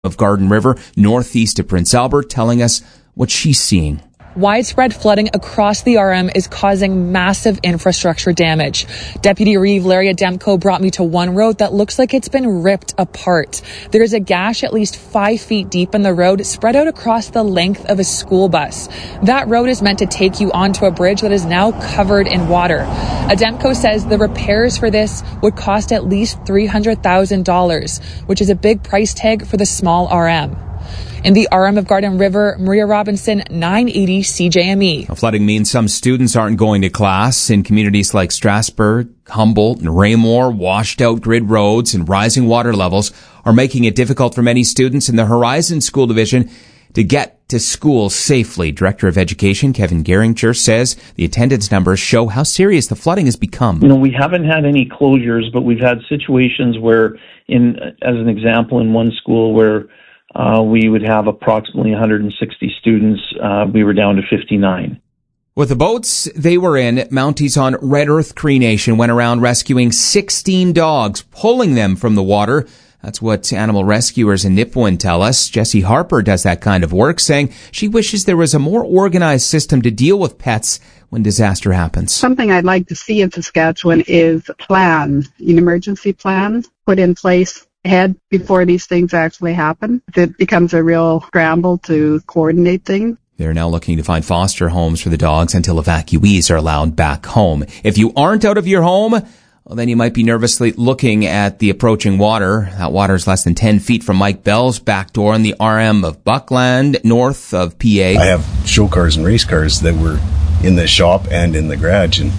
of Garden River, northeast of Prince Albert, telling us what she's seeing. Widespread flooding across the RM is causing massive infrastructure damage. Deputy Reeve Laria Demko brought me to one road that looks like it's been ripped apart. There's a gash at least 5 feet deep in the road, spread out across the length of a school bus. That road is meant to take you onto a bridge that is now covered in water. Demko says the repairs for this would cost at least $300,000, which is a big price tag for the small RM. In the RM of Garden River, Maria Robinson, 980 CJME. Flooding means some students aren't going to class. In communities like Strasbourg, Humboldt, and Raymore, washed out grid roads and rising water levels are making it difficult for many students in the Horizon School Division to get to school safely. Director of Education Kevin Geringer says the attendance numbers show how serious the flooding has become. We haven't had any closures, but we've had situations where, as an example, in one school where we would have approximately 160 students. We were down to 59. With the boats they were in, Mounties on Red Earth Cree Nation went around rescuing 16 dogs, pulling them from the water. That's what animal rescuers in Nipawin tell us. Jessie Harper does that kind of work, saying she wishes there was a more organized system to deal with pets when disaster happens. Something I'd like to see in Saskatchewan is a plan, an emergency plan put in place ahead before these things actually happen. It becomes a real scramble to coordinate things. They're now looking to find foster homes for the dogs until evacuees are allowed back home. If you aren't out of your home, well, then you might be nervously looking at the approaching water. That water is less than 10 feet from Mike Bell's back door in the RM of Buckland, north of PA. I have show cars and race cars that were in the shop and in the garage, and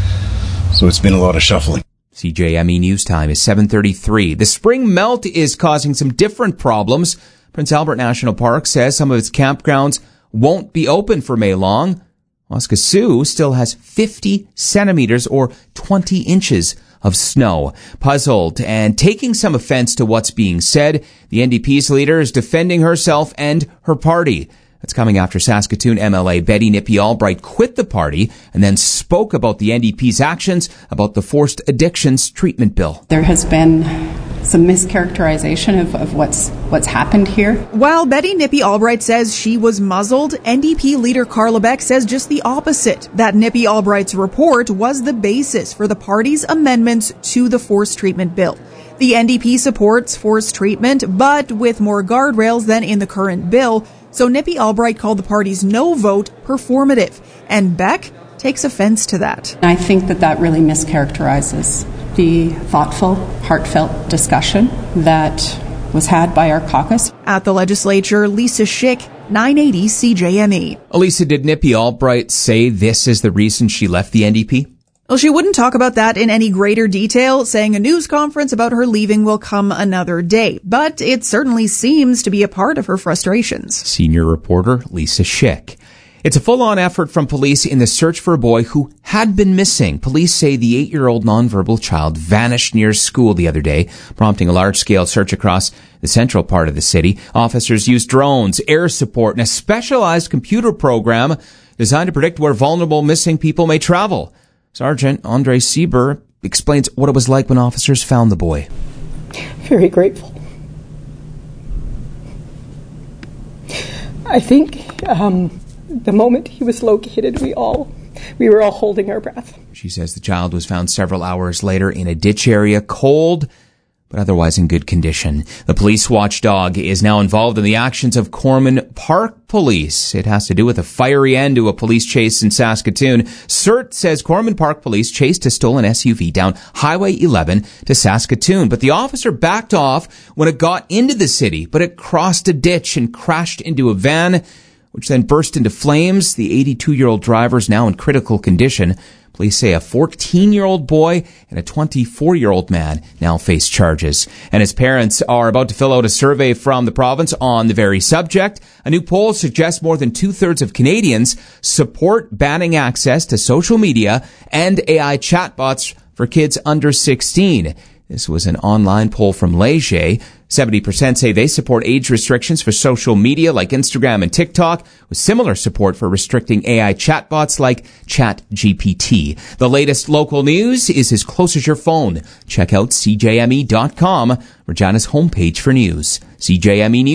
so it's been a lot of shuffling. CJME News Time is 7:33. The spring melt is causing some different problems. Prince Albert National Park says some of its campgrounds won't be open for May long. Waskesiu still has 50 centimeters or 20 inches of snow. Puzzled and taking some offense to what's being said, the NDP's leader is defending herself and her party. That's coming after Saskatoon MLA Betty Nippy Albright quit the party and then spoke about the NDP's actions about the forced addictions treatment bill. There has been some mischaracterization of what's happened here. While Betty Nippy Albright says she was muzzled, NDP leader Carla Beck says just the opposite, that Nippy Albright's report was the basis for the party's amendments to the forced treatment bill. The NDP supports forced treatment, but with more guardrails than in the current bill. So Nippy Albright called the party's no vote performative, and Beck takes offense to that. I think that really mischaracterizes the thoughtful, heartfelt discussion that was had by our caucus. At the legislature, Lisa Schick, 980 CJME. Elisa, did Nippy Albright say this is the reason she left the NDP? Well, she wouldn't talk about that in any greater detail, saying a news conference about her leaving will come another day. But it certainly seems to be a part of her frustrations. Senior reporter Lisa Schick. It's a full-on effort from police in the search for a boy who had been missing. Police say the 8-year-old nonverbal child vanished near school the other day, prompting a large-scale search across the central part of the city. Officers used drones, air support, and a specialized computer program designed to predict where vulnerable missing people may travel. Sergeant Andre Sieber explains what it was like when officers found the boy. Very grateful. I think the moment he was located, we were all holding our breath. She says the child was found several hours later in a ditch area, cold, but otherwise in good condition. The police watchdog is now involved in the actions of Corman Park Police. It has to do with a fiery end to a police chase in Saskatoon. CERT says Corman Park Police chased a stolen SUV down Highway 11 to Saskatoon, but the officer backed off when it got into the city, but it crossed a ditch and crashed into a van, which then burst into flames. The 82-year-old driver is now in critical condition. Police say a 14-year-old boy and a 24-year-old man now face charges. And his parents are about to fill out a survey from the province on the very subject. A new poll suggests more than 2/3 of Canadians support banning access to social media and AI chatbots for kids under 16. This was an online poll from Leger. 70% say they support age restrictions for social media like Instagram and TikTok, with similar support for restricting AI chatbots like ChatGPT. The latest local news is as close as your phone. Check out CJME.com, Regina's homepage for news. CJME News.